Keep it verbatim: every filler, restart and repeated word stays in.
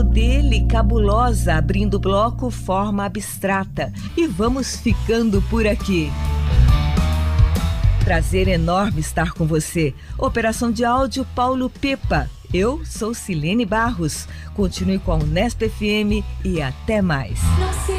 dele, cabulosa, abrindo o bloco Forma Abstrata. E vamos ficando por aqui. Prazer enorme estar com você. Operação de áudio Paulo Pepa. Eu sou Silene Barros. Continue com a Unesp F M e até mais.